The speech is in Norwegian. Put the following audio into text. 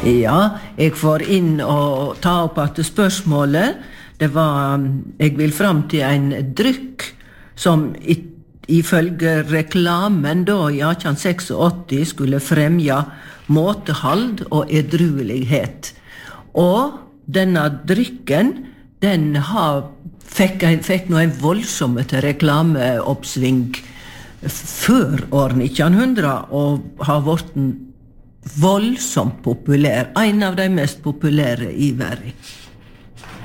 Ja, jeg får inn og ta opp at spørsmålet, det var, jeg vil fram til en drykk som ifølge reklamen da i 1886 skulle fremja måtehald og edruelighet. Og denne drykken, den fikk nå en voldsomme til reklameoppsving før år 1900 og har vært voldsomt populær, en av de mest populære i verden.